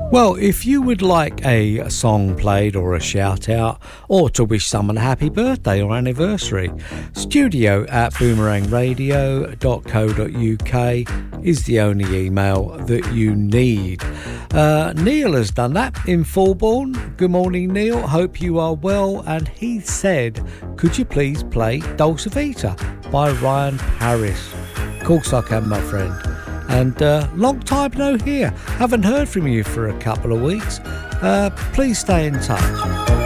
Well, if you would like a song played or a shout out, or to wish someone a happy birthday or anniversary, studio@boomerangradio.co.uk is the only email that you need. Neil has done that in Fulbourn. Good morning, Neil. Hope you are well. And he said, could you please play Dolce Vita by Ryan Paris? Of course I can, my friend. And long time no hear. Haven't heard from you for a couple of weeks. Please stay in touch.